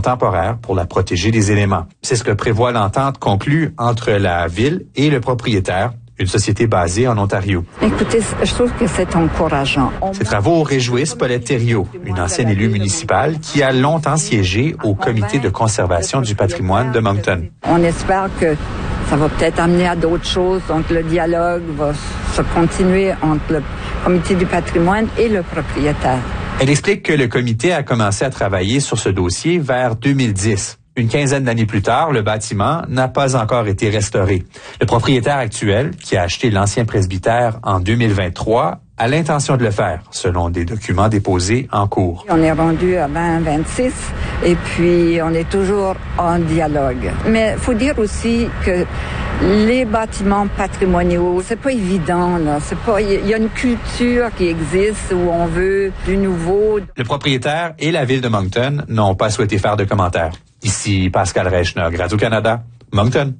temporaire pour la protéger des éléments. C'est ce que prévoit l'entente conclue entre la ville et le propriétaire, une société basée en Ontario. Écoutez, je trouve que c'est encourageant. Ces travaux réjouissent Paulette Thériault, une ancienne élue municipale qui a longtemps siégé au comité de conservation du patrimoine de Moncton. On espère que ça va peut-être amener à d'autres choses, donc le dialogue va se continuer entre le comité du patrimoine et le propriétaire. Elle explique que le comité a commencé à travailler sur ce dossier vers 2010. Une quinzaine d'années plus tard, le bâtiment n'a pas encore été restauré. Le propriétaire actuel, qui a acheté l'ancien presbytère en 2023, a l'intention de le faire, selon des documents déposés en cours. On est rendu à 2026 et puis on est toujours en dialogue. Mais il faut dire aussi que les bâtiments patrimoniaux, c'est pas évident, là. Il y a une culture qui existe où on veut du nouveau. Le propriétaire et la ville de Moncton n'ont pas souhaité faire de commentaires. Ici Pascal Reichner, Radio-Canada, Moncton.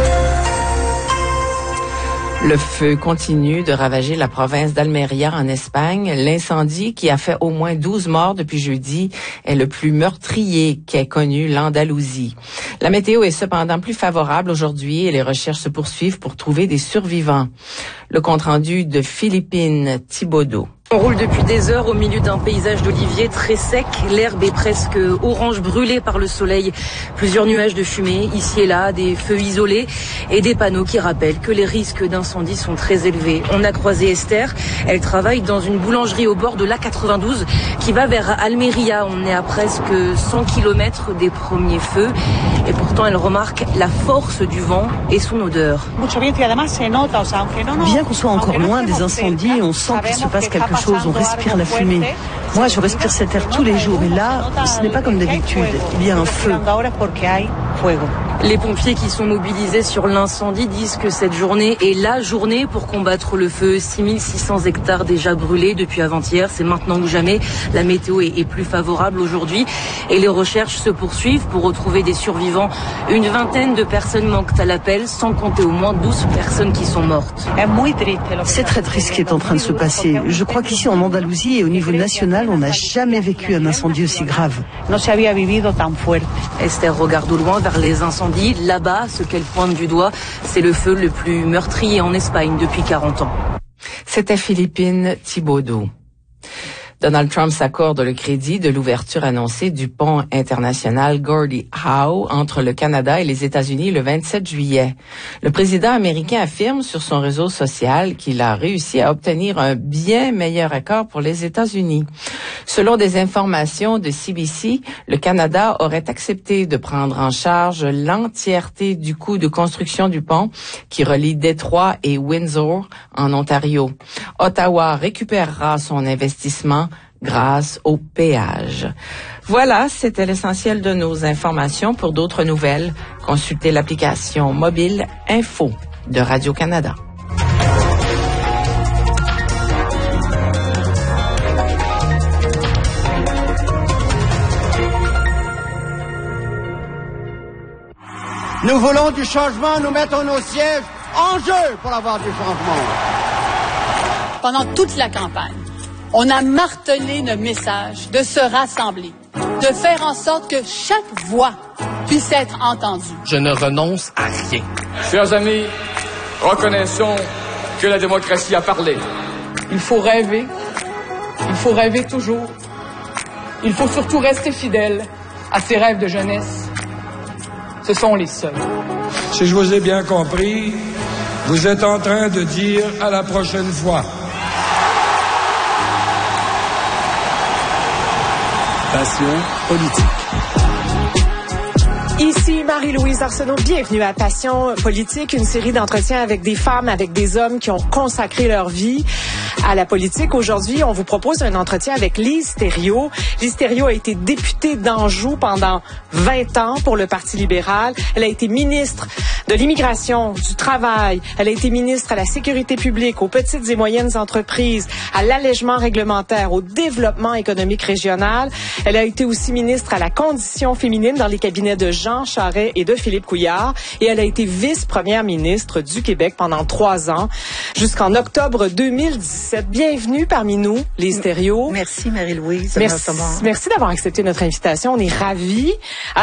Le feu continue de ravager la province d'Almeria en Espagne. L'incendie, qui a fait au moins 12 morts depuis jeudi, est le plus meurtrier qu'ait connu l'Andalousie. La météo est cependant plus favorable aujourd'hui et les recherches se poursuivent pour trouver des survivants. Le compte-rendu de Philippine Thibaudot. On roule depuis des heures au milieu d'un paysage d'oliviers très sec. L'herbe est presque orange brûlée par le soleil. Plusieurs nuages de fumée, ici et là, des feux isolés et des panneaux qui rappellent que les risques d'incendie sont très élevés. On a croisé Esther. Elle travaille dans une boulangerie au bord de l'A92 qui va vers Almeria. On est à presque 100 km des premiers feux. Et pourtant, elle remarque la force du vent et son odeur. Bien qu'on soit encore loin des incendies, on sent qu'il se passe quelque chose, on respire la fumée. Moi, je respire cet air tous les jours et là, ce n'est pas comme d'habitude. Il y a un feu. Les pompiers qui sont mobilisés sur l'incendie disent que cette journée est la journée pour combattre le feu. 6600 hectares déjà brûlés depuis avant-hier. C'est maintenant ou jamais. La météo est plus favorable aujourd'hui et les recherches se poursuivent pour retrouver des survivants. Une vingtaine de personnes manquent à l'appel, sans compter au moins 12 personnes qui sont mortes. C'est très triste ce qui est en train de se passer. Je crois qu'ici en Andalousie et au niveau national, on n'a jamais vécu un incendie aussi grave. Esther regarde au loin vers les incendies. Là-bas, ce qu'elle pointe du doigt, c'est le feu le plus meurtrier en Espagne depuis 40 ans. C'était Philippine Thibaudot. Donald Trump s'accorde le crédit de l'ouverture annoncée du pont international Gordie Howe entre le Canada et les États-Unis le 27 juillet. Le président américain affirme sur son réseau social qu'il a réussi à obtenir un bien meilleur accord pour les États-Unis. Selon des informations de CBC, le Canada aurait accepté de prendre en charge l'entièreté du coût de construction du pont qui relie Détroit et Windsor en Ontario. Ottawa récupérera son investissement grâce au péage. Voilà, c'était l'essentiel de nos informations. Pour d'autres nouvelles, consultez l'application mobile Info de Radio-Canada. Nous voulons du changement, nous mettons nos sièges en jeu pour avoir du changement. Pendant toute la campagne, on a martelé le message de se rassembler, de faire en sorte que chaque voix puisse être entendue. Je ne renonce à rien. Chers amis, reconnaissons que la démocratie a parlé. Il faut rêver toujours. Il faut surtout rester fidèle à ses rêves de jeunesse. Ce sont les seuls. Si je vous ai bien compris, vous êtes en train de dire à la prochaine fois. Passion politique. Ici Marie-Louise Arsenault, bienvenue à Passion politique, une série d'entretiens avec des femmes, avec des hommes qui ont consacré leur vie à la politique. Aujourd'hui, on vous propose un entretien avec Lise Thériault. Lise Thériault a été députée d'Anjou pendant 20 ans pour le Parti libéral. Elle a été ministre de l'Immigration, du Travail. Elle a été ministre à la Sécurité publique, aux petites et moyennes entreprises, à l'allègement réglementaire, au développement économique régional. Elle a été aussi ministre à la condition féminine dans les cabinets de Jean Charest et de Philippe Couillard. Et elle a été vice-première ministre du Québec pendant 3 ans, jusqu'en octobre 2017. Bienvenue parmi nous, Lise Thériault. Merci Marie-Louise. Merci d'avoir accepté notre invitation. On est ravis.